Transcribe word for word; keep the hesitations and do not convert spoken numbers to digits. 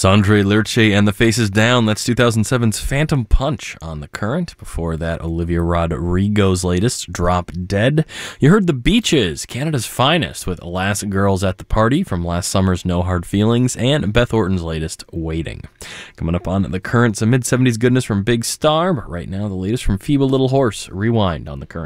Sondre Lerche and the Faces Down. That's two thousand seven's Phantom Punch on The Current. Before that, Olivia Rodrigo's latest, Drop Dead. You heard The Beaches, Canada's Finest, with Alas Girls at the Party from last summer's No Hard Feelings, and Beth Orton's latest, Waiting. Coming up on The Current, some mid-seventies goodness from Big Star, but right now the latest from Feeble Little Horse, Rewind on The Current.